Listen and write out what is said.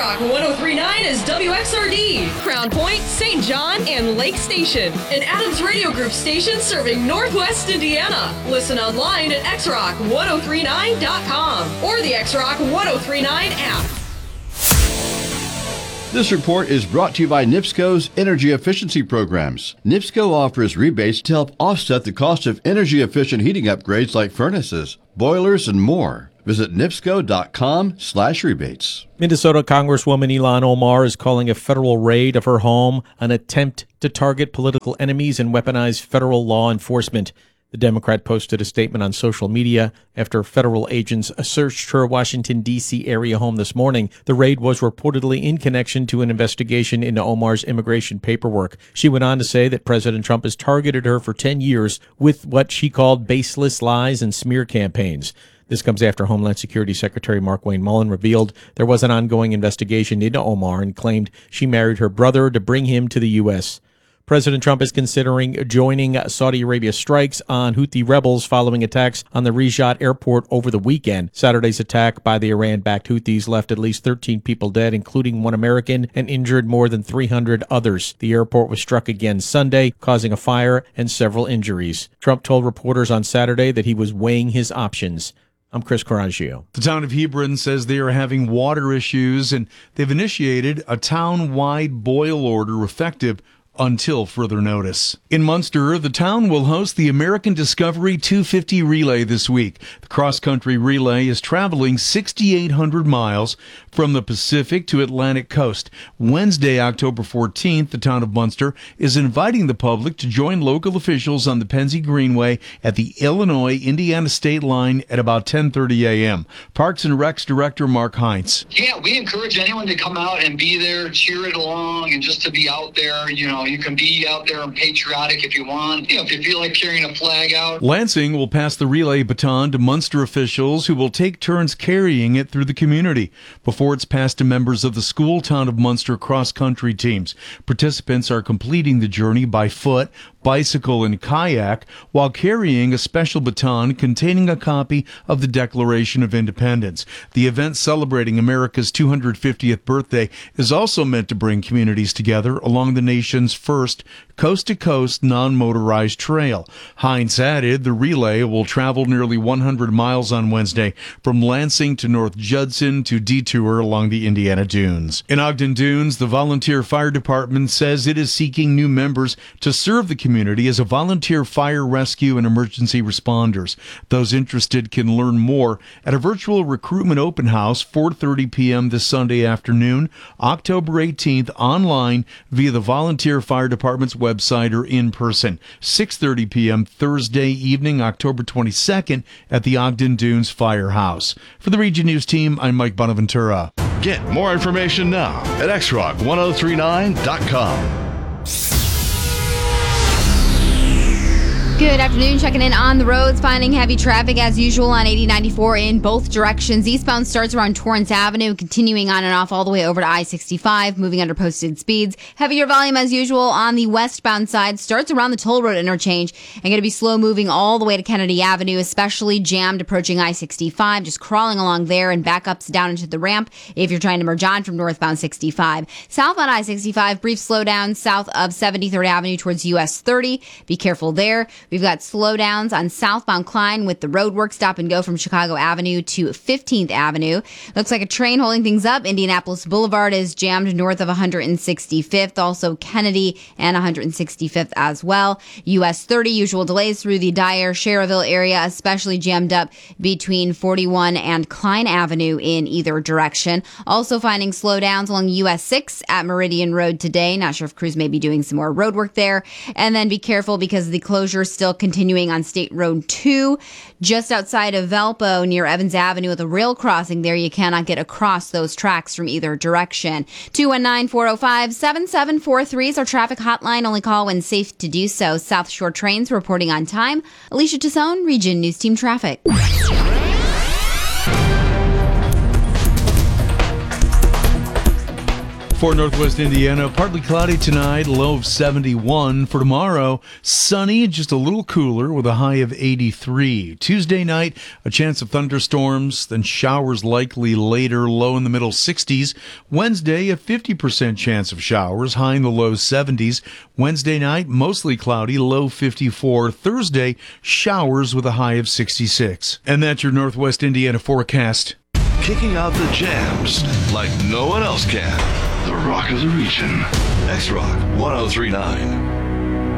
X-Rock 103.9 is WXRD, Crown Point, St. John, and Lake Station. An Adams Radio Group station serving Northwest Indiana. Listen online at xrock1039.com or the X-Rock 1039 app. This report is brought to you by NIPSCO's energy efficiency programs. NIPSCO offers rebates to help offset the cost of energy-efficient heating upgrades like furnaces, boilers, and more. Visit nipsco.com/rebates. Minnesota Congresswoman Ilhan Omar is calling a federal raid of her home an attempt to target political enemies and weaponize federal law enforcement. The Democrat posted a statement on social media after federal agents searched her Washington, D.C. area home this morning. The raid was reportedly in connection to an investigation into Omar's immigration paperwork. She went on to say that President Trump has targeted her for 10 years with what she called baseless lies and smear campaigns. This comes after Homeland Security Secretary Markwayne Mullin revealed there was an ongoing investigation into Omar and claimed she married her brother to bring him to the U.S. President Trump is considering joining Saudi Arabia's strikes on Houthi rebels following attacks on the Riyadh airport over the weekend. Saturday's attack by the Iran-backed Houthis left at least 13 people dead, including one American, and injured more than 300 others. The airport was struck again Sunday, causing a fire and several injuries. Trump told reporters on Saturday that he was weighing his options. I'm Chris Coraggio. The town of Hebron says they are having water issues, and they've initiated a town-wide boil order effective until further notice. In Munster, the town will host the American Discovery 250 Relay this week. The cross-country relay is traveling 6,800 miles from the Pacific to Atlantic coast. Wednesday, October 14th, the town of Munster is inviting the public to join local officials on the Pennsy Greenway at the Illinois-Indiana state line at about 10:30 a.m. Parks and Recs Director Mark Heinz. Yeah, we encourage anyone to come out and be there, cheer it along, and just to be out there. You can be out there and patriotic if you want. If you feel like carrying a flag out. Lansing will pass the relay baton to Munster officials who will take turns carrying it through the community before it's passed to members of the school town of Munster cross-country teams. Participants are completing the journey by foot, bicycle, and kayak while carrying a special baton containing a copy of the Declaration of Independence. The event celebrating America's 250th birthday is also meant to bring communities together along the nation's first coast-to-coast non-motorized trail. Heinz added the relay will travel nearly 100 miles on Wednesday from Lansing to North Judson to detour along the Indiana Dunes. In Ogden Dunes, the volunteer fire department says it is seeking new members to serve the community as a volunteer fire rescue and emergency responders. Those interested can learn more at a virtual recruitment open house 4:30 p.m. this Sunday afternoon, October 18th, online via the volunteer fire department's website or in person, 6:30 p.m. Thursday evening, October 22nd at the Ogden Dunes Firehouse. For the Region News team, I'm Mike Bonaventura. Get more information now at xrock1039.com. Good afternoon. Checking in on the roads, finding heavy traffic as usual on 8094 in both directions. Eastbound starts around Torrance Avenue, continuing on and off all the way over to I-65, moving under posted speeds. Heavier volume as usual on the westbound side, starts around the toll road interchange and going to be slow moving all the way to Kennedy Avenue, especially jammed approaching I-65, just crawling along there and backups down into the ramp if you're trying to merge on from northbound 65. Southbound I-65, brief slowdown south of 73rd Avenue towards US 30. Be careful there. We've got slowdowns on southbound Klein with the roadwork stop and go from Chicago Avenue to 15th Avenue. Looks like a train holding things up. Indianapolis Boulevard is jammed north of 165th. Also Kennedy and 165th as well. US 30, usual delays through the Dyer, Cherville area, especially jammed up between 41 and Klein Avenue in either direction. Also finding slowdowns along US 6 at Meridian Road today. Not sure if crews may be doing some more road work there. And then be careful because the closure still continuing on State Road 2, just outside of Valpo near Evans Avenue with a rail crossing there. You cannot get across those tracks from either direction. 219-405-7743 is our traffic hotline. Only call when safe to do so. South Shore Trains reporting on time. Alicia Tassone, Region News Team Traffic. For Northwest Indiana, partly cloudy tonight, low of 71. For tomorrow, sunny, just a little cooler with a high of 83. Tuesday night, a chance of thunderstorms, then showers likely later, low in the middle 60s. Wednesday, a 50% chance of showers, high in the low 70s. Wednesday night, mostly cloudy, low 54. Thursday, showers with a high of 66. And that's your Northwest Indiana forecast. Kicking out the jams like no one else can. The Rock of the Region. X-Rock 1039.